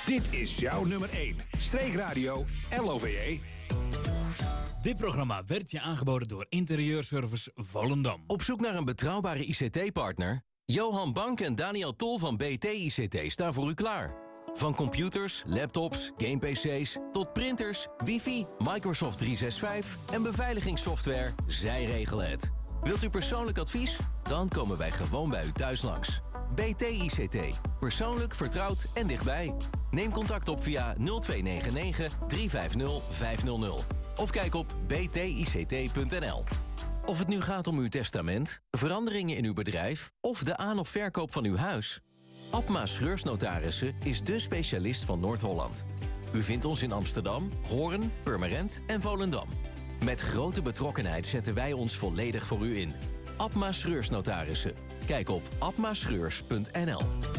Dit is jouw nummer 1. Streekradio LOVE. Dit programma werd je aangeboden door Interieurservice Volendam. Op zoek naar een betrouwbare ICT-partner? Johan Bank en Daniel Tol van BT ICT staan voor u klaar. Van computers, laptops, game-pc's tot printers, wifi, Microsoft 365 en beveiligingssoftware, zij regelen het. Wilt u persoonlijk advies? Dan komen wij gewoon bij u thuis langs. BT ICT. Persoonlijk, vertrouwd en dichtbij. Neem contact op via 0299 350 500. Of kijk op btict.nl. Of het nu gaat om uw testament, veranderingen in uw bedrijf of de aan- of verkoop van uw huis. Abma Schreursnotarissen is dé specialist van Noord-Holland. U vindt ons in Amsterdam, Hoorn, Purmerend en Volendam. Met grote betrokkenheid zetten wij ons volledig voor u in. Abma Schreursnotarissen. Kijk op abmaschreurs.nl.